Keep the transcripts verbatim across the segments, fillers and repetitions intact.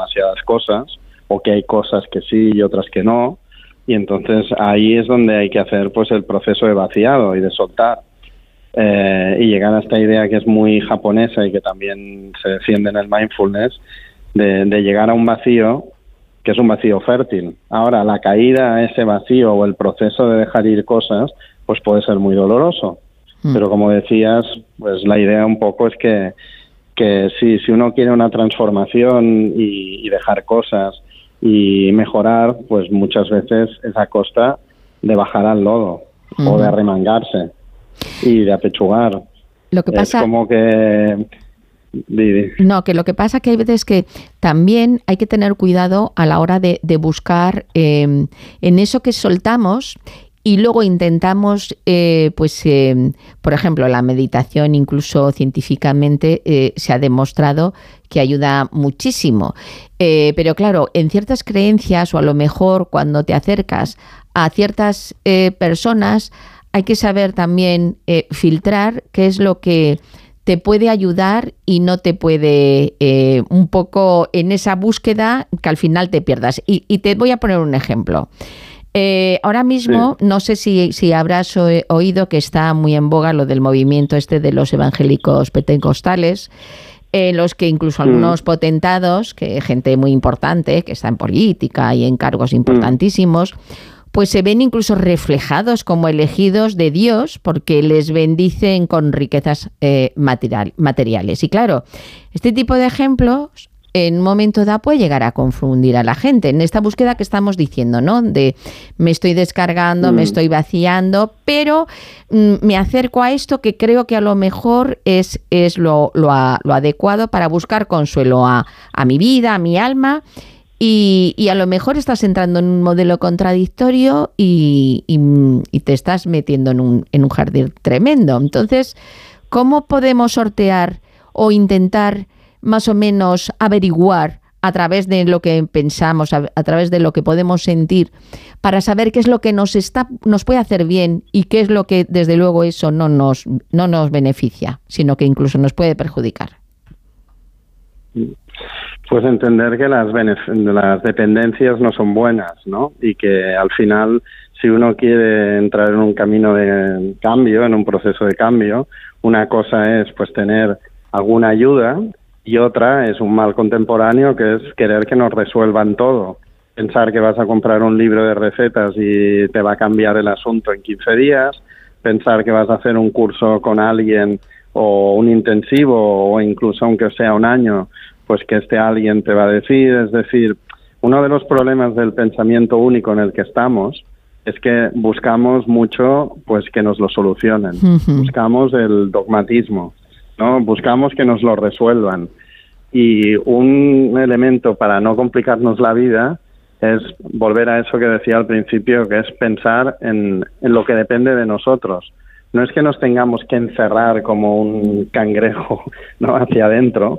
demasiadas cosas, o que hay cosas que sí y otras que no, y entonces ahí es donde hay que hacer pues el proceso de vaciado y de soltar. Eh, y llegar a esta idea que es muy japonesa y que también se defiende en el mindfulness, de, de llegar a un vacío que es un vacío fértil. Ahora, la caída a ese vacío o el proceso de dejar ir cosas, pues puede ser muy doloroso. Mm. Pero como decías, pues la idea un poco es que, que si, si uno quiere una transformación y, y dejar cosas y mejorar, pues muchas veces es a costa de bajar al lodo, mm. o de arremangarse y de apechugar. Lo que pasa... Es como que... No, que lo que pasa que hay veces que también hay que tener cuidado a la hora de, de buscar eh, en eso que soltamos y luego intentamos, eh, pues, eh, por ejemplo, la meditación incluso científicamente eh, se ha demostrado que ayuda muchísimo. Eh, pero claro, en ciertas creencias o a lo mejor cuando te acercas a ciertas eh, personas hay que saber también eh, filtrar qué es lo que te puede ayudar y no te puede, eh, un poco en esa búsqueda que al final te pierdas. Y, y te voy a poner un ejemplo. Eh, ahora mismo, sí. no sé si, si habrás oído que está muy en boga lo del movimiento este de los evangélicos pentecostales, en los que incluso mm. algunos potentados, que gente muy importante, que está en política y en cargos importantísimos, mm. pues se ven incluso reflejados como elegidos de Dios porque les bendicen con riquezas eh, material, materiales. Y claro, este tipo de ejemplos en un momento dado puede llegar a confundir a la gente en esta búsqueda que estamos diciendo, ¿no? De me estoy descargando, mm. me estoy vaciando, pero mm, me acerco a esto que creo que a lo mejor es, es lo, lo, a, lo adecuado para buscar consuelo a, a mi vida, a mi alma. Y, y a lo mejor estás entrando en un modelo contradictorio y, y, y te estás metiendo en un, en un jardín tremendo. Entonces, ¿cómo podemos sortear o intentar más o menos averiguar a través de lo que pensamos, a, a través de lo que podemos sentir, para saber qué es lo que nos está, nos puede hacer bien y qué es lo que, desde luego, eso no nos, no nos beneficia, sino que incluso nos puede perjudicar? Pues entender que las, benef- las dependencias no son buenas, ¿no? Y que al final, si uno quiere entrar en un camino de cambio, en un proceso de cambio, una cosa es pues tener alguna ayuda y otra es un mal contemporáneo que es querer que nos resuelvan todo. Pensar que vas a comprar un libro de recetas y te va a cambiar el asunto en quince días, pensar que vas a hacer un curso con alguien o un intensivo o incluso aunque sea un año, pues que este alguien te va a decir. Es decir, uno de los problemas del pensamiento único en el que estamos es que buscamos mucho pues que nos lo solucionen. Uh-huh. Buscamos el dogmatismo, ¿no? Buscamos que nos lo resuelvan. Y un elemento para no complicarnos la vida es volver a eso que decía al principio, que es pensar en, en lo que depende de nosotros. No es que nos tengamos que encerrar como un cangrejo, ¿no?, hacia adentro,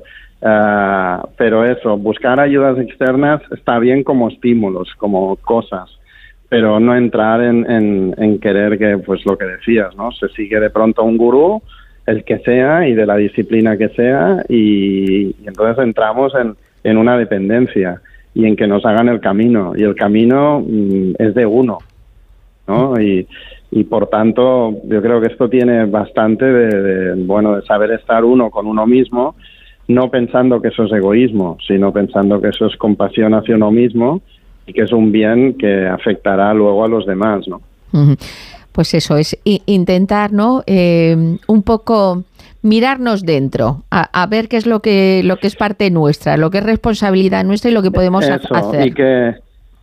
uh, pero eso, buscar ayudas externas está bien como estímulos, como cosas, pero no entrar en, en, en querer que, pues lo que decías, ¿no?, se sigue de pronto un gurú, el que sea y de la disciplina que sea, y, y entonces entramos en, en una dependencia y en que nos hagan el camino, y el camino mm, es de uno, ¿no? Y, y por tanto yo creo que esto tiene bastante de, de, bueno, de saber estar uno con uno mismo, no pensando que eso es egoísmo, sino pensando que eso es compasión hacia uno mismo y que es un bien que afectará luego a los demás, ¿no? Uh-huh. Pues eso es intentar, ¿no?, eh, un poco mirarnos dentro, a, a ver qué es lo que lo que es parte nuestra, lo que es responsabilidad nuestra y lo que podemos eso, hacer. Y que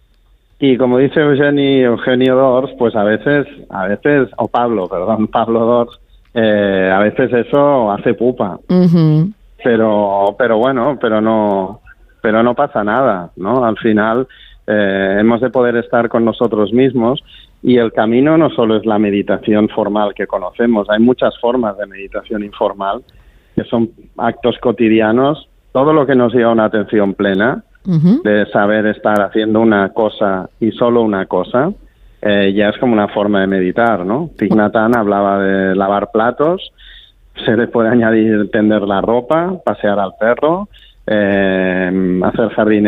y como dice Eugenio, Eugenio Dors, pues a veces, a veces, o Pablo, perdón, Pablo Dors, eh, a veces eso hace pupa. Uh-huh. Pero, pero bueno, pero no, pero no pasa nada, ¿no? Al final eh, hemos de poder estar con nosotros mismos. Y el camino no solo es la meditación formal que conocemos, hay muchas formas de meditación informal, que son actos cotidianos, todo lo que nos lleva a una atención plena, uh-huh. de saber estar haciendo una cosa y solo una cosa, eh, ya es como una forma de meditar, ¿no? Thich Nhat Hanh hablaba de lavar platos, se le puede añadir tender la ropa, pasear al perro, eh, hacer jardinería.